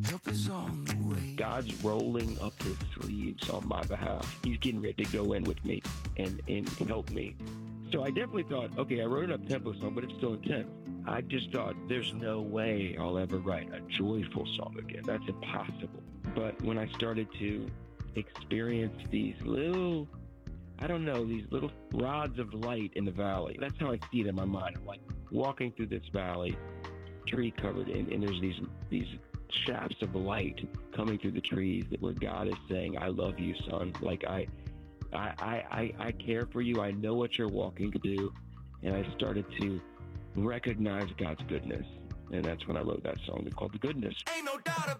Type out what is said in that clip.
Help is on the way. God's rolling up his sleeves on my behalf. He's getting ready to go in with me and help me. So I definitely thought, okay, I wrote an up-tempo song, but it's still intense. I just thought, there's no way I'll ever write a joyful song again. That's impossible. But when I started to experience these little, I don't know, these little rods of light in the valley, that's how I see it in my mind. I'm like walking through this valley, tree covered, and there's these shafts of light coming through the trees where God is saying, I love you, son. Like I care for you. I know what you're walking to do. And I started to recognize God's goodness. And that's when I wrote that song called The Goodness. Ain't no doubt about